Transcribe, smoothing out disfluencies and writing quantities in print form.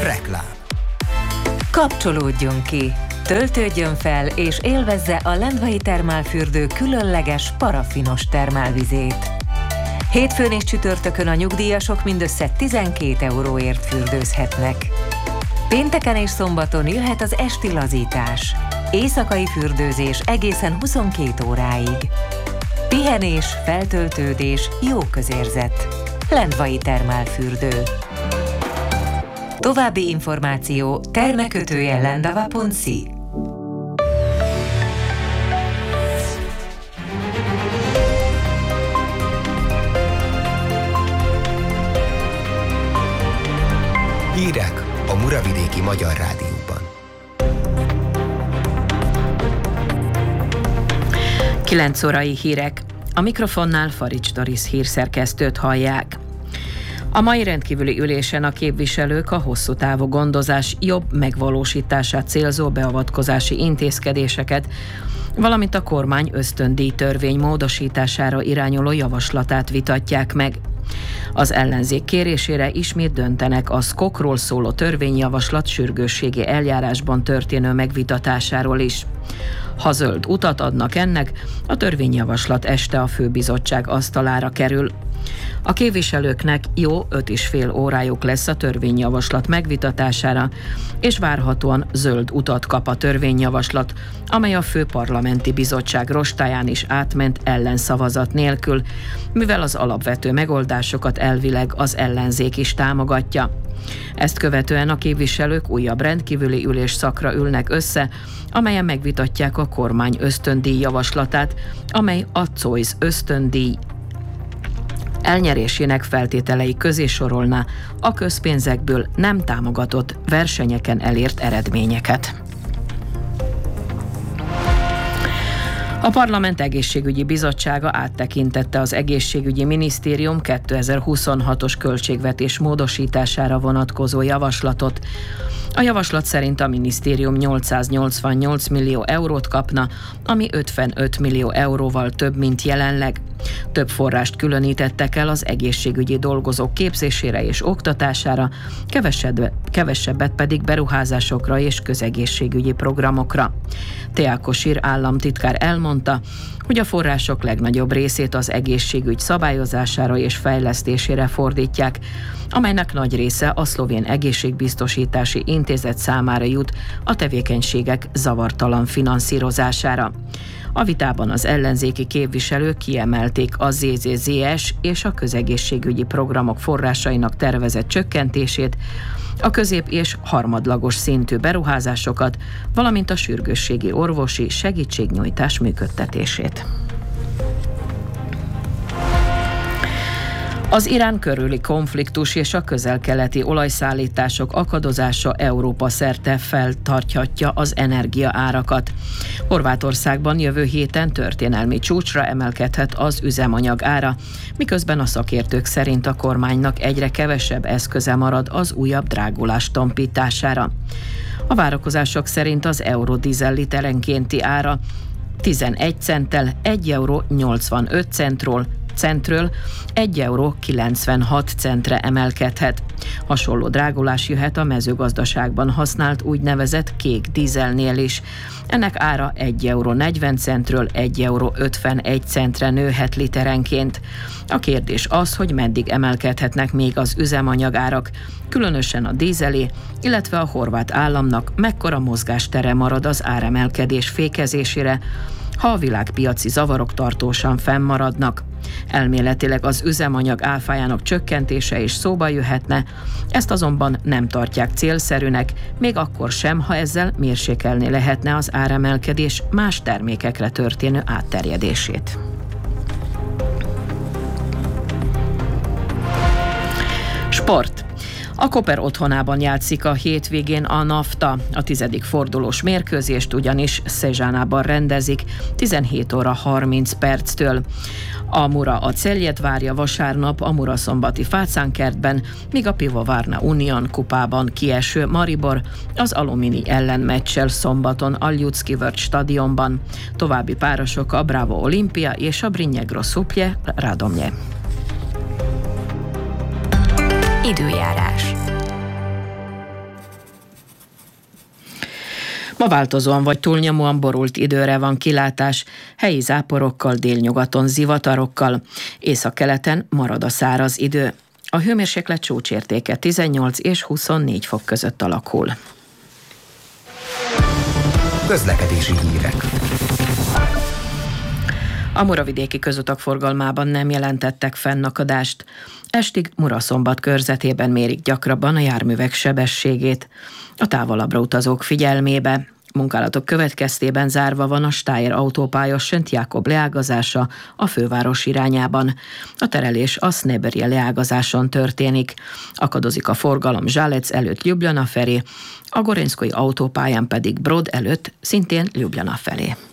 Reklám. Kapcsolódjon ki! Töltődjön fel és élvezze a Lendvai termálfürdő különleges parafinos termálvizét. Hétfőn és csütörtökön a nyugdíjasok mindössze 12 euróért fürdőzhetnek. Pénteken és szombaton jöhet az esti lazítás. Éjszakai fürdőzés egészen 22 óráig. Pihenés, feltöltődés, jó közérzet. Lendvai termálfürdő. További információ termekötője.lendava.si. Hírek a Muravidéki Magyar Rádióban. 9 órai hírek. A mikrofonnál Farics Doris hírszerkesztőt hallják. A mai rendkívüli ülésen a képviselők a hosszú távú gondozás jobb megvalósítását célzó beavatkozási intézkedéseket, valamint a kormány ösztöndíj törvény módosítására irányuló javaslatát vitatják meg. Az ellenzék kérésére ismét döntenek a SZKOK-ról szóló törvényjavaslat sürgősségi eljárásban történő megvitatásáról is. Ha zöld utat adnak ennek, a törvényjavaslat este a főbizottság asztalára kerül. A képviselőknek jó 5,5 órájuk lesz a törvényjavaslat megvitatására, és várhatóan zöld utat kap a törvényjavaslat, amely a főparlamenti bizottság rostáján is átment ellenszavazat nélkül, mivel az alapvető megoldásokat elvileg az ellenzék is támogatja. Ezt követően a képviselők újabb rendkívüli ülésszakra ülnek össze, amelyen megvitatják a kormány ösztöndíj javaslatát, amely a COIS ösztöndíj elnyerésének feltételei közé sorolná a közpénzekből nem támogatott versenyeken elért eredményeket. A Parlament Egészségügyi Bizottsága áttekintette az Egészségügyi Minisztérium 2026-os költségvetés módosítására vonatkozó javaslatot. A javaslat szerint a minisztérium 888 millió eurót kapna, ami 55 millió euróval több, mint jelenleg. Több forrást különítettek el az egészségügyi dolgozók képzésére és oktatására, kevesebbet pedig beruházásokra és közegészségügyi programokra. Tea Kosir államtitkár elmondta, hogy a források legnagyobb részét az egészségügy szabályozására és fejlesztésére fordítják, amelynek nagy része a Szlovén Egészségbiztosítási Intézet számára jut a tevékenységek zavartalan finanszírozására. A vitában az ellenzéki képviselők kiemelték a ZZZS és a közegészségügyi programok forrásainak tervezett csökkentését, a közép- és harmadlagos szintű beruházásokat, valamint a sürgősségi orvosi segítségnyújtás működtetését. Az Irán körüli konfliktus és a közel-keleti olajszállítások akadozása Európa szerte feltarthatja az energiaárakat. Horvátországban jövő héten történelmi csúcsra emelkedhet az üzemanyag ára, miközben a szakértők szerint a kormánynak egyre kevesebb eszköze marad az újabb drágulás tompítására. A várakozások szerint az eurodízel literenkénti ára 11 centtel 1,85 centről 1,96 centre emelkedhet. Hasonló drágulás jöhet a mezőgazdaságban használt úgynevezett kék dízelnél is. Ennek ára 1,40 centről 1,51 centre nőhet literenként. A kérdés az, hogy meddig emelkedhetnek még az üzemanyagárak, különösen a dízelé, illetve a horvát államnak mekkora mozgástere marad az áremelkedés fékezésére, ha a világpiaci zavarok tartósan fennmaradnak. Elméletileg az üzemanyag áfájának csökkentése is szóba jöhetne, ezt azonban nem tartják célszerűnek, még akkor sem, ha ezzel mérsékelni lehetne az áremelkedés más termékekre történő átterjedését. Sport. A Koper otthonában játszik a hétvégén a NAFTA. A 10. fordulós mérkőzést ugyanis Szezsánában rendezik 17 óra 30 perctől. A Mura a Celjet várja vasárnap a Muraszombati Fácánkertben, míg a Pivovarna Union kupában kieső Maribor az Alumini ellenmeccsel szombaton a Ljudski Vrt stadionban. További párosok a Bravo Olimpia és a Brinjegro Supje Radomje. Időjárás. Ma változóan vagy túlnyomóan borult időre van kilátás, helyi záporokkal, délnyugaton zivatarokkal, északkeleten marad a száraz idő. A hőmérséklet csúcsértéke 18 és 24 fok között alakul. Közlekedési hírek. A muravidéki közutak forgalmában nem jelentettek fennakadást. Estig Muraszombat körzetében mérik gyakrabban a járművek sebességét. A távolabbra utazók figyelmébe. Munkálatok következtében zárva van a Steyr autópálya Szent Jákob leágazása a főváros irányában. A terelés a Szneberje leágazáson történik. Akadozik a forgalom Zsálec előtt Ljubljana felé, a Gorenszkai autópályán pedig Brod előtt szintén Ljubljana felé.